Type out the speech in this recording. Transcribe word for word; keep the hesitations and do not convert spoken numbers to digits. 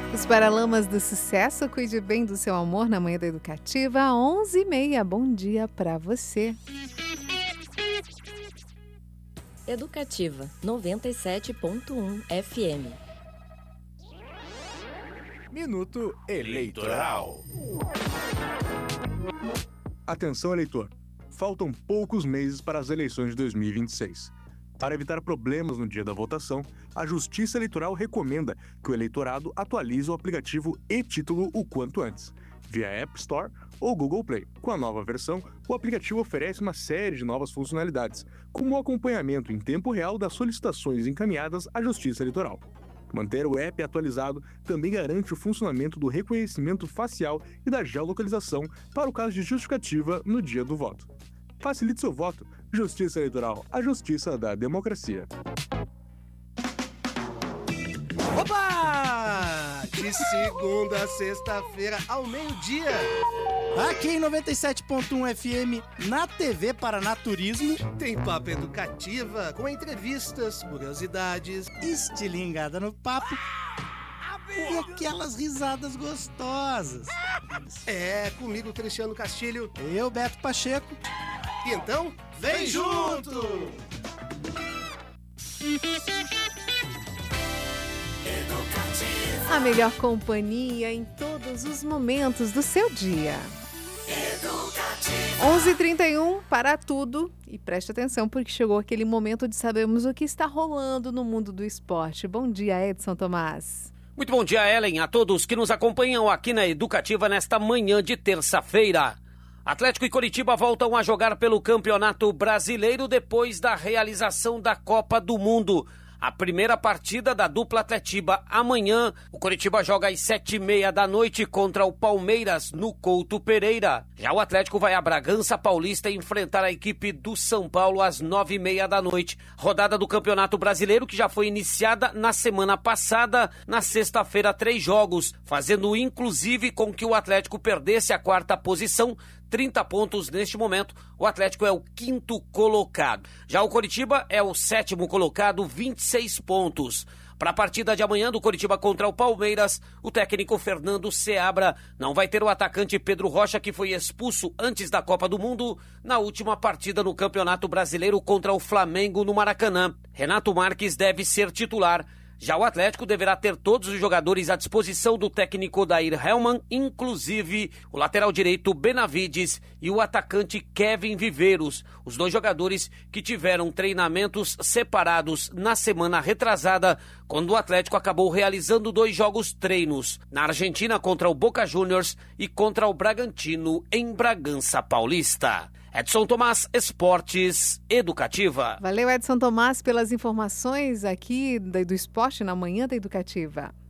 Os Paralamas do Sucesso, cuide bem do seu amor na manhã da Educativa, onze e meia. Bom dia pra você. Educativa, noventa e sete ponto um F M. Minuto Eleitoral. Atenção, eleitor. Faltam poucos meses para as eleições de dois mil e vinte e seis. Para evitar problemas no dia da votação, a Justiça Eleitoral recomenda que o eleitorado atualize o aplicativo e-Título o quanto antes, via App Store ou Google Play. Com a nova versão, o aplicativo oferece uma série de novas funcionalidades, como o acompanhamento em tempo real das solicitações encaminhadas à Justiça Eleitoral. Manter o app atualizado também garante o funcionamento do reconhecimento facial e da geolocalização para o caso de justificativa no dia do voto. Facilite seu voto. Justiça Eleitoral, a justiça da democracia. Opa! De segunda a sexta-feira ao meio-dia. Aqui em noventa e sete ponto um F M, na T V Paraná Turismo, tem papo educativa com entrevistas, curiosidades, estilingada no papo e aquelas risadas gostosas. É, comigo, Cristiano Castilho. Eu, Beto Pacheco. E então, vem junto! A melhor companhia em todos os momentos do seu dia. onze e trinta e um para tudo. E preste atenção porque chegou aquele momento de sabermos o que está rolando no mundo do esporte. Bom dia, Edson Tomás. Muito bom dia, Ellen, a todos que nos acompanham aqui na Educativa nesta manhã de terça-feira. Atlético e Coritiba voltam a jogar pelo Campeonato Brasileiro depois da realização da Copa do Mundo. A primeira partida da dupla Atletiba amanhã. O Coritiba joga às sete e meia da noite contra o Palmeiras no Couto Pereira. Já o Atlético vai a Bragança Paulista enfrentar a equipe do São Paulo às nove e meia da noite. Rodada do Campeonato Brasileiro que já foi iniciada na semana passada. Na sexta-feira, três jogos, fazendo inclusive com que o Atlético perdesse a quarta posição. trinta pontos neste momento, o Atlético é o quinto colocado. Já o Coritiba é o sétimo colocado, vinte e seis pontos. Para a partida de amanhã do Coritiba contra o Palmeiras, o técnico Fernando Seabra não vai ter o atacante Pedro Rocha, que foi expulso antes da Copa do Mundo na última partida no Campeonato Brasileiro contra o Flamengo no Maracanã. Renato Marques deve ser titular. Já o Atlético deverá ter todos os jogadores à disposição do técnico Odair Hellmann, inclusive o lateral direito Benavides e o atacante Kevin Viveiros, os dois jogadores que tiveram treinamentos separados na semana retrasada, quando o Atlético acabou realizando dois jogos treinos, na Argentina contra o Boca Juniors e contra o Bragantino em Bragança Paulista. Edson Tomás, Esportes Educativa. Valeu, Edson Tomás, pelas informações aqui do esporte na manhã da Educativa.